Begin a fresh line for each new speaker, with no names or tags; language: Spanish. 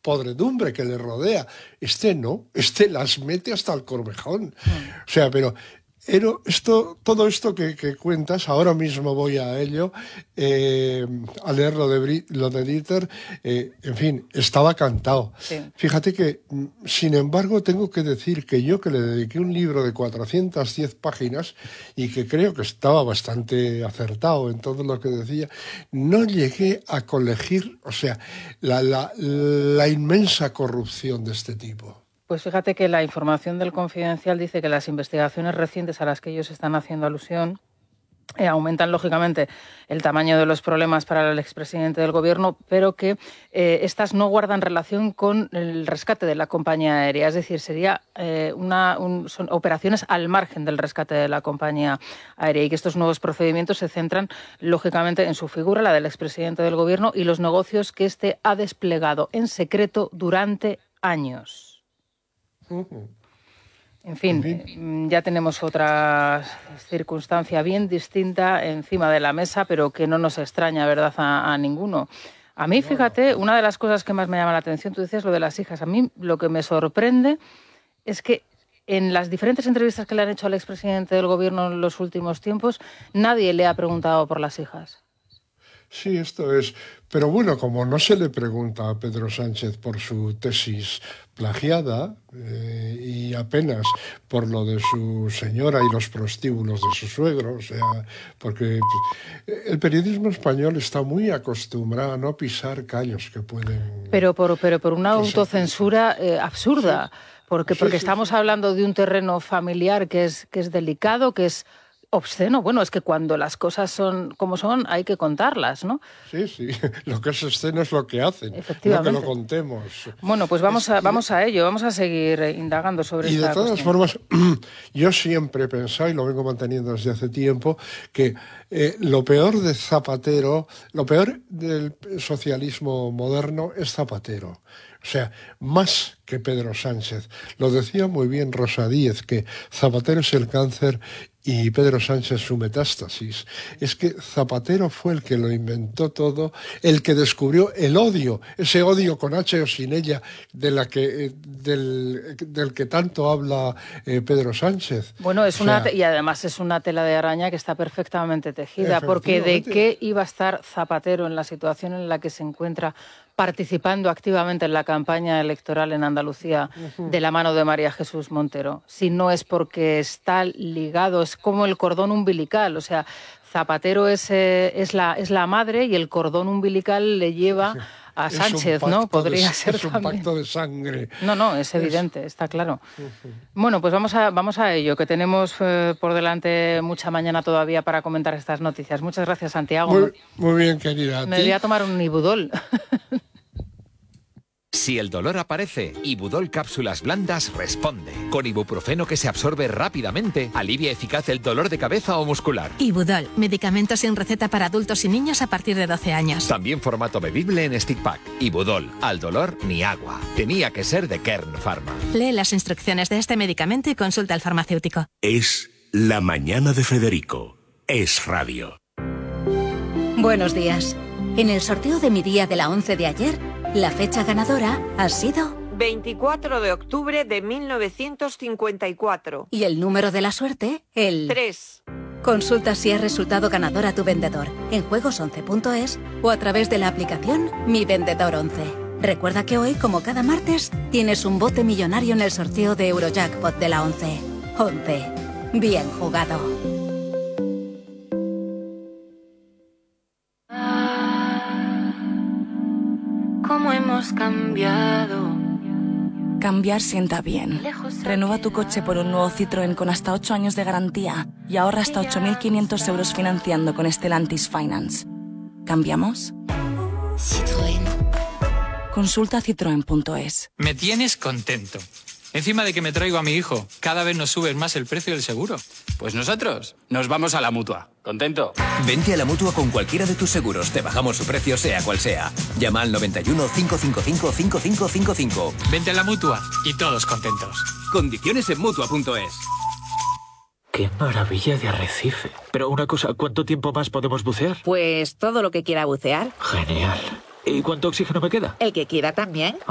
podredumbre que le rodea. Este no, este las mete hasta el corvejón. O sea, pero todo esto que cuentas, ahora mismo voy a ello, a leer lo de Dieter, en fin, estaba cantado.
Sí.
Fíjate que, sin embargo, tengo que decir que yo, que le dediqué un libro de 410 páginas y que creo que estaba bastante acertado en todo lo que decía, no llegué a colegir, o sea, la inmensa corrupción de este tipo.
Pues fíjate que la información del Confidencial dice que las investigaciones recientes a las que ellos están haciendo alusión aumentan, lógicamente, el tamaño de los problemas para el expresidente del Gobierno, pero que estas no guardan relación con el rescate de la compañía aérea. Es decir, son operaciones al margen del rescate de la compañía aérea y que estos nuevos procedimientos se centran, lógicamente, en su figura, la del expresidente del Gobierno, y los negocios que éste ha desplegado en secreto durante años. En fin, ya tenemos otra circunstancia bien distinta encima de la mesa, pero que no nos extraña, ¿verdad?, a ninguno. A mí, fíjate, una de las cosas que más me llama la atención, tú decías lo de las hijas, a mí lo que me sorprende es que en las diferentes entrevistas que le han hecho al expresidente del Gobierno en los últimos tiempos, nadie le ha preguntado por las hijas.
Sí, esto es. Pero bueno, como no se le pregunta a Pedro Sánchez por su tesis plagiada y apenas por lo de su señora y los prostíbulos de su suegro, o sea, porque el periodismo español está muy acostumbrado a no pisar callos que pueden...
Pero por una autocensura absurda,
sí.
porque estamos hablando de un terreno familiar que es delicado, que es obsceno. Bueno, es que cuando las cosas son como son, hay que contarlas, ¿no?
Sí. Lo que es obsceno es lo que hacen,
Efectivamente.
no que lo contemos.
Bueno, pues vamos a ello, vamos a seguir indagando sobre esta
cuestión. Y de todas formas, yo siempre he pensado, y lo vengo manteniendo desde hace tiempo, que lo peor de Zapatero, lo peor del socialismo moderno es Zapatero. O sea, más que Pedro Sánchez. Lo decía muy bien Rosa Díez, que Zapatero es el cáncer y Pedro Sánchez su metástasis. Es que Zapatero fue el que lo inventó todo, el que descubrió el odio, ese odio con H o sin ella, del que tanto habla Pedro Sánchez.
Bueno, y además es una tela de araña que está perfectamente tejida, porque ¿de qué iba a estar Zapatero en la situación en la que se encuentra, participando activamente en la campaña electoral en Andalucía de la mano de María Jesús Montero? Si no es porque está ligado, es como el cordón umbilical, o sea, Zapatero es la madre y el cordón umbilical le lleva a Sánchez, ¿no? Podría ser
es un pacto de sangre.
No, es evidente, está claro. Bueno, pues vamos a ello, que tenemos por delante mucha mañana todavía para comentar estas noticias. Muchas gracias, Santiago.
Muy bien, querida.
Me voy a tomar un Ibudol.
Si el dolor aparece, Ibudol Cápsulas Blandas responde. Con ibuprofeno que se absorbe rápidamente, alivia eficaz el dolor de cabeza o muscular.
Ibudol, medicamento sin receta para adultos y niños a partir de 12 años.
También formato bebible en stick pack. Ibudol, al dolor ni agua. Tenía que ser de Kern Pharma.
Lee las instrucciones de este medicamento y consulta al farmacéutico.
Es La Mañana de Federico. Es radio.
Buenos días. En el sorteo de mi día de la 11 de ayer, la fecha ganadora ha sido
24 de octubre de 1954.
Y el número de la suerte, el
3.
Consulta si has resultado ganador a tu vendedor en juegos11.es o a través de la aplicación Mi Vendedor 11. Recuerda que hoy, como cada martes, tienes un bote millonario en el sorteo de Eurojackpot de la 11. 11. Bien jugado.
¿Cómo hemos cambiado?
Cambiar sienta bien. Renueva tu coche por un nuevo Citroën con hasta 8 años de garantía y ahorra hasta 8.500 euros financiando con Stellantis Finance. ¿Cambiamos?
Citroën.
Consulta citroen.es.
Me tienes contento. Encima de que me traigo a mi hijo, cada vez nos subes más el precio del seguro.
Pues nosotros nos vamos a la Mutua. ¿Contento?
Vente a la Mutua con cualquiera de tus seguros. Te bajamos su precio sea cual sea. Llama al 91 555 5555.
Vente a la Mutua y todos contentos.
Condiciones en Mutua.es.
¡Qué maravilla de arrecife! Pero una cosa, ¿cuánto tiempo más podemos bucear?
Pues todo lo que quiera bucear.
Genial. ¿Y cuánto oxígeno me queda?
El que quiera también.